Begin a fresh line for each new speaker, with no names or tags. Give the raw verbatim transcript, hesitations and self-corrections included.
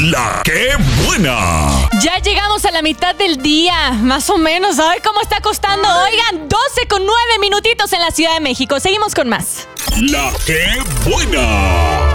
La que buena.
Ya llegamos a la mitad del día, más o menos. Ay, cómo está costando. Oigan, doce con nueve minutitos en la Ciudad de México. Seguimos con más.
La que buena.